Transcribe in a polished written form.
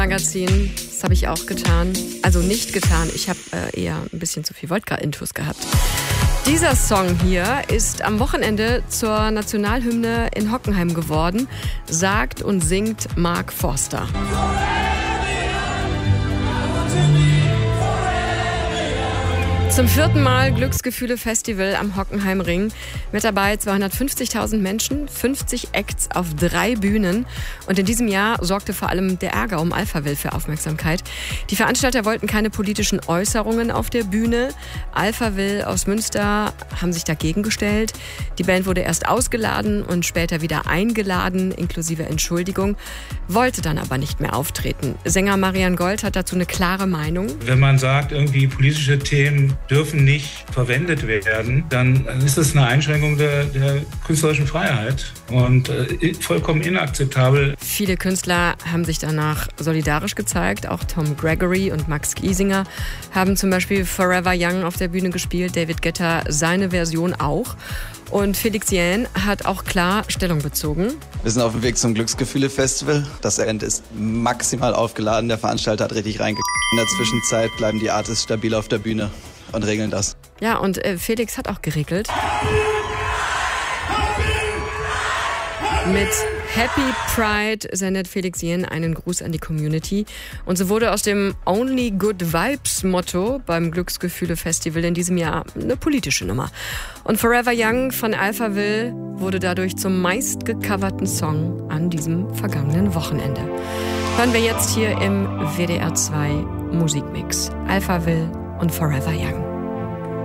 Magazin, das habe ich auch getan. Also nicht getan, ich habe eher ein bisschen zu viel Wodka-Intus gehabt. Dieser Song hier ist am Wochenende zur Nationalhymne in Hockenheim geworden, sagt und singt Mark Forster. Zum 4. Mal Glücksgefühle-Festival am Hockenheimring. Mit dabei 250.000 Menschen, 50 Acts auf 3 Bühnen. Und in diesem Jahr sorgte vor allem der Ärger um Alphaville für Aufmerksamkeit. Die Veranstalter wollten keine politischen Äußerungen auf der Bühne. Alphaville aus Münster haben sich dagegen gestellt. Die Band wurde erst ausgeladen und später wieder eingeladen, inklusive Entschuldigung, wollte dann aber nicht mehr auftreten. Sänger Marian Gold hat dazu eine klare Meinung. Wenn man sagt, irgendwie politische Themen dürfen nicht verwendet werden, dann ist das eine Einschränkung der künstlerischen Freiheit und vollkommen inakzeptabel. Viele Künstler haben sich danach solidarisch gezeigt. Auch Tom Gregory und Max Giesinger haben zum Beispiel Forever Young auf der Bühne gespielt, David Guetta seine Version auch. Und Felix Jähn hat auch klar Stellung bezogen. Wir sind auf dem Weg zum Glücksgefühle-Festival. Das Event ist maximal aufgeladen. Der Veranstalter hat richtig reingekriegt. In der Zwischenzeit bleiben die Artists stabil auf der Bühne und regeln das. Ja, und Felix hat auch geregelt. Mit Happy Pride sendet Felix Jähn einen Gruß an die Community. Und so wurde aus dem Only Good Vibes Motto beim Glücksgefühle-Festival in diesem Jahr eine politische Nummer. Und Forever Young von Alphaville wurde dadurch zum meistgecoverten Song an diesem vergangenen Wochenende. Hören wir jetzt hier im WDR 2 Musikmix. Alphaville und Forever Young.